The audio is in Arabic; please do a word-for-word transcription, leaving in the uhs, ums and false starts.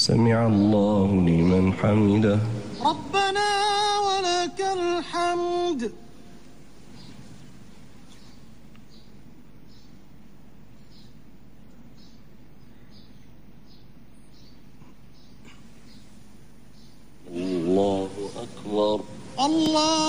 سمع الله لمن حمده. ربنا ولك الحمد. الله أكبر. الله